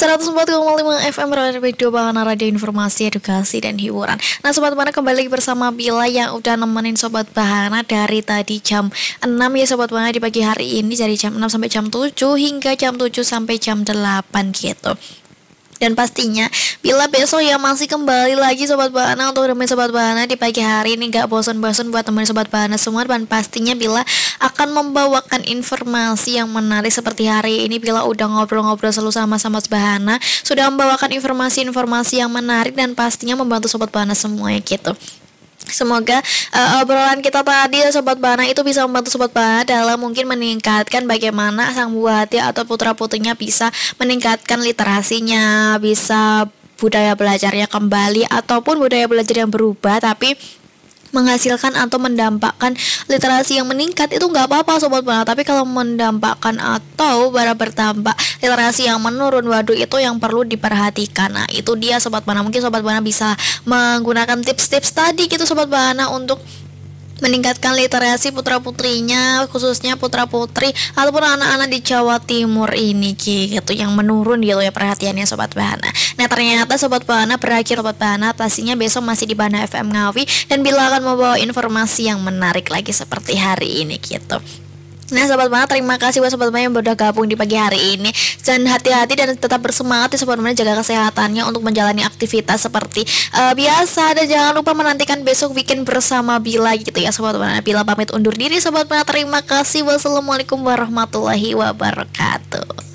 104,5 FM Radio Bahana, radio informasi, edukasi, dan hiburan. Nah Sobat Bahana, kembali lagi bersama Bila yang udah nemenin Sobat Bahana dari tadi jam 6 ya Sobat Bahana, di pagi hari ini dari jam 6 sampai jam 7 hingga jam 7 sampai jam 8 gitu. Dan pastinya Bila besok ya masih kembali lagi Sobat Bahana untuk nemenin Sobat Bahana di pagi hari ini. Gak bosan-bosan buat teman Sobat Bahana semua. Dan pastinya Bila akan membawakan informasi yang menarik seperti hari ini. Bila udah ngobrol-ngobrol selalu sama Sobat Bahana, sudah membawakan informasi-informasi yang menarik dan pastinya membantu Sobat Bahana semua ya gitu. Semoga obrolan kita tadi Sobat Bahana itu bisa membantu Sobat Bahana dalam mungkin meningkatkan bagaimana sang buah hati atau putra-putrinya bisa meningkatkan literasinya, bisa budaya belajarnya kembali ataupun budaya belajar yang berubah tapi menghasilkan atau mendampakkan literasi yang meningkat. Itu nggak apa-apa Sobat Bahana, tapi kalau mendampakkan atau bertambah literasi yang menurun, waduh itu yang perlu diperhatikan. Nah itu dia Sobat Bahana, mungkin Sobat Bahana bisa menggunakan tips-tips tadi gitu Sobat Bahana untuk meningkatkan literasi putra-putrinya, khususnya putra-putri ataupun anak-anak di Jawa Timur ini gitu, yang menurun gitu ya perhatiannya Sobat Bahana. Nah ternyata Sobat Bahana berakhir Sobat Bahana, pastinya besok masih di Bahana FM Ngawi dan Bila akan membawa informasi yang menarik lagi seperti hari ini gitu. Nah Sobat Bahana, terima kasih buat Sobat Bahana yang sudah gabung di pagi hari ini. Dan hati-hati dan tetap bersemangat ya Sobat Bahana, jaga kesehatannya untuk menjalani aktivitas seperti biasa. Dan jangan lupa menantikan besok weekend bersama Bila gitu ya Sobat Bahana. Bila pamit undur diri Sobat Bahana, terima kasih. Wassalamualaikum warahmatullahi wabarakatuh.